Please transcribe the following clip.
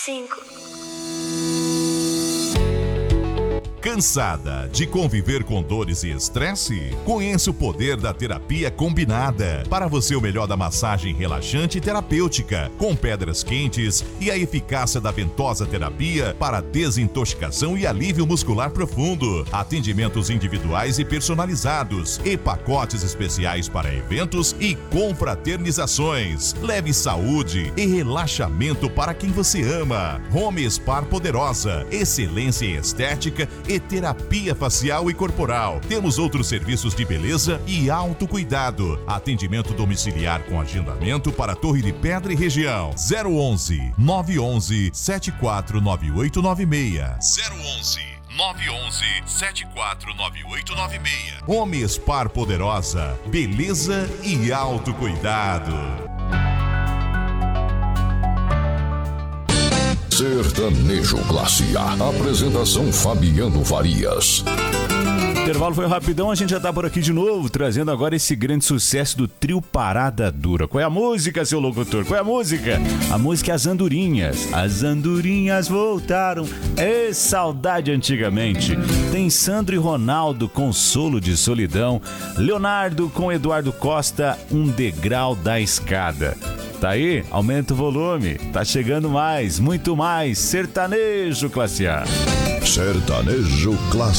5. Cansada de conviver com dores e estresse? Conheça o poder da terapia combinada. Para você, o melhor da massagem relaxante e terapêutica, com pedras quentes e a eficácia da ventosa terapia para desintoxicação e alívio muscular profundo. Atendimentos individuais e personalizados e pacotes especiais para eventos e confraternizações. Leve saúde e relaxamento para quem você ama. Home Spa Poderosa, excelência em estética e terapia facial e corporal. Temos outros serviços de beleza e autocuidado. Atendimento domiciliar com agendamento para Torre de Pedra e região. 011 911 749896. 011 911 749896. Home Spa Poderosa, beleza e autocuidado. Sertanejo Classe A. Apresentação Fabiano Farias. O intervalo foi rapidão, a gente já tá por aqui de novo, trazendo agora esse grande sucesso do trio Parada Dura. Qual é a música, seu locutor? Qual é a música? A música é As Andorinhas. As andorinhas voltaram. É saudade antigamente. Tem Sandro e Ronaldo, Consolo de Solidão. Leonardo com Eduardo Costa, Um Degrau da Escada. Tá aí? Aumenta o volume. Tá chegando mais, muito mais. Sertanejo Classe A. Sertanejo Classe